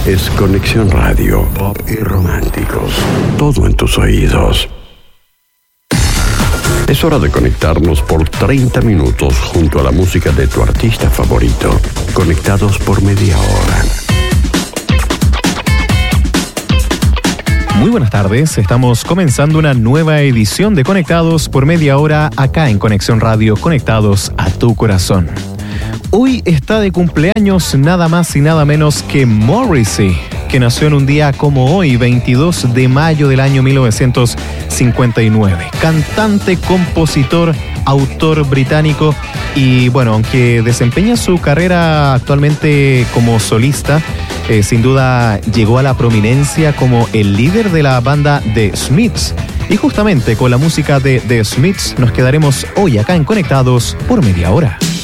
es Conexión Radio, pop y románticos. Todo en tus oídos. Es hora de conectarnos por 30 minutos junto a la música de tu artista favorito. Conectados por media hora. Muy buenas tardes, estamos comenzando una nueva edición de Conectados por media hora acá en Conexión Radio, conectados a tu corazón. Hoy está de cumpleaños nada más y nada menos que Morrissey, que nació en un día como hoy, 22 de mayo del año 1959. Cantante, compositor, autor británico y bueno, aunque desempeña su carrera actualmente como solista, sin duda llegó a la prominencia como el líder de la banda The Smiths. Y justamente con la música de The Smiths nos quedaremos hoy acá en Conectados por media hora.